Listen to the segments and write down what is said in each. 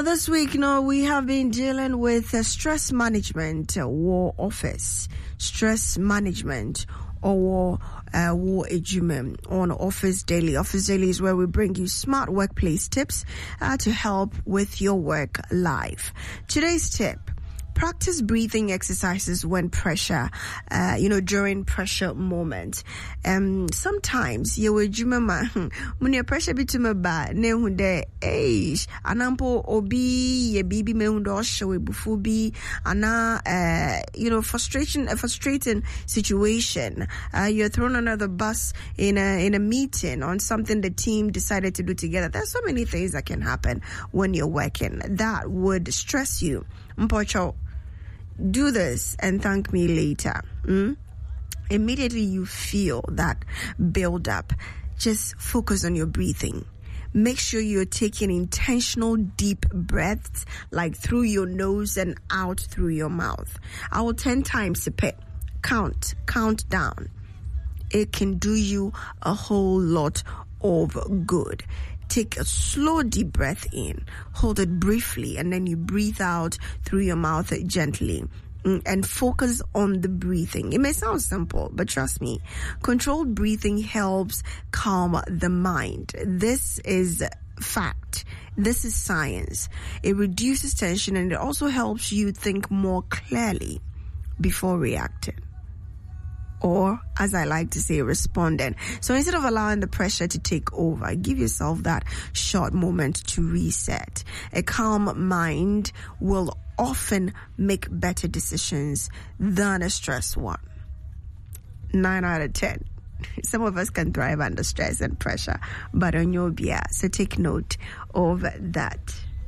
this week, we have been dealing with stress management, war office, stress management, or war ejime on Office Daily. Office Daily is where we bring you smart workplace tips to help with your work life. Today's tip: practice breathing exercises when pressure, during pressure moments. Sometimes you will remember when your pressure be to me bad, nehunde age, anampo obi ye bibi mehundo show bufubi, ana a frustrating situation. You're thrown under the bus in a meeting on something the team decided to do together. There's so many things that can happen when you're working that would stress you. Mpocho, do this and thank me later. Immediately you feel that build up, just focus on your breathing. Make sure you're taking intentional deep breaths, like through your nose and out through your mouth. I will 10 times count down. It can do you a whole lot of good. Take a slow deep breath in, hold it briefly, and then you breathe out through your mouth gently. And focus on the breathing. It may sound simple, but trust me, controlled breathing helps calm the mind. This is fact. This is science. It reduces tension and it also helps you think more clearly before reacting. Or, as I like to say, responding. So instead of allowing the pressure to take over, give yourself that short moment to reset. A calm mind will often make better decisions than a stressed one. 9 out of 10. Some of us can thrive under stress and pressure, but on your beer. So take note of that.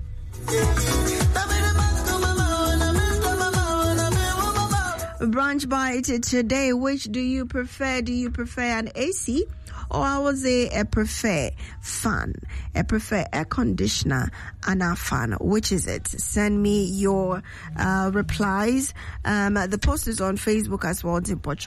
Branch Bite today. Which do you prefer? Do you prefer an AC? Or I would say I prefer fan. I prefer air conditioner and a fan. Which is it? Send me your replies. The post is on Facebook as well.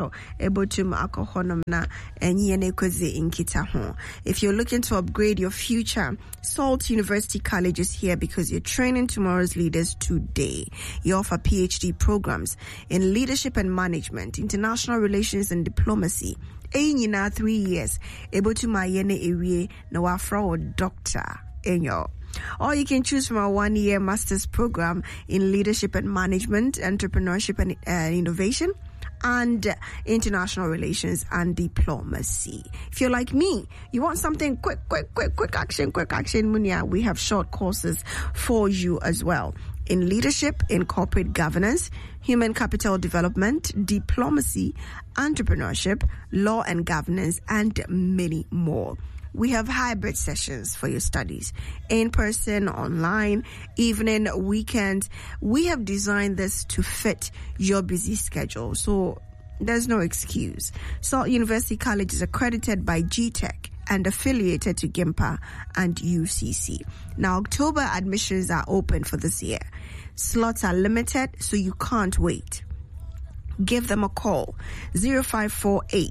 If you're looking to upgrade your future, Salt University College is here because you're training tomorrow's leaders today. You offer PhD programs in leadership and management, international relations and diplomacy. 3 years, able to my area no afro doctor in your. Or you can choose from our 1-year master's program in leadership and management, entrepreneurship and innovation, and international relations and diplomacy. If you're like me, you want something quick action, Munia, we have short courses for you as well. In leadership, in corporate governance, human capital development, diplomacy, entrepreneurship, law and governance, and many more. We have hybrid sessions for your studies, in person, online, evening, weekends. We have designed this to fit your busy schedule, so there's no excuse. Salt University College is accredited by GTech and affiliated to GIMPA and UCC. Now, October admissions are open for this year. Slots are limited, so you can't wait. Give them a call, 0548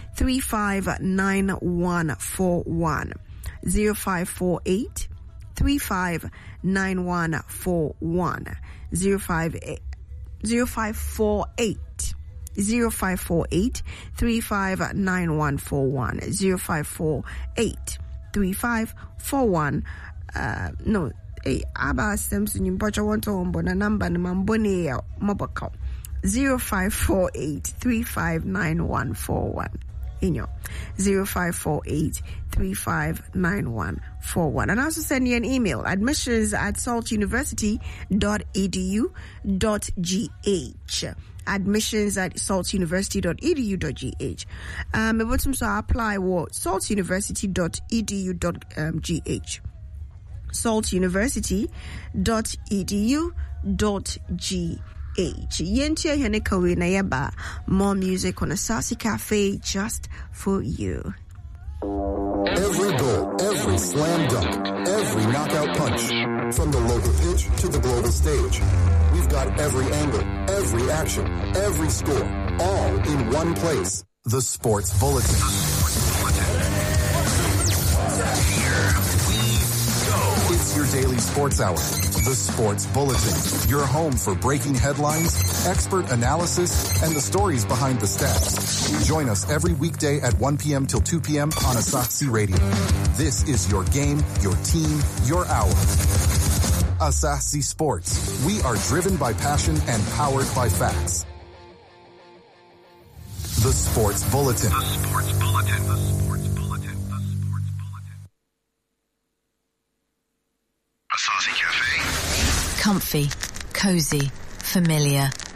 359141, 0548 359141, 0548 359141, 0548 3541. Aba Simpson in Bocha want to ombona number Mamboni Mobile 0548 359141. In your 0548 359141. And also send you an email, admissions@saltuniversity.edu.gh. admissions@saltuniversity.edu.gh. Bottom so apply what saltuniversity.edu.gh. saltuniversity.edu.gh. Yentia Henekawe Nayaba. More music on a Sassy Cafe just for you. Every goal, every slam dunk, every knockout punch. From the local pitch to the global stage. We've got every angle, every action, every score, all in one place. The Sports Bulletin. Here we go. It's your daily sports hour, the Sports Bulletin, your home for breaking headlines, expert analysis, and the stories behind the stats. Join us every weekday at 1 p.m. till 2 p.m. on Asahi Radio. This is your game, your team, your hour. Asahi Sports. We are driven by passion and powered by facts. The Sports Bulletin. The Sports Bulletin. The Sports Bulletin. The Sports Bulletin. Asahi Cafe. Comfy, cozy, familiar.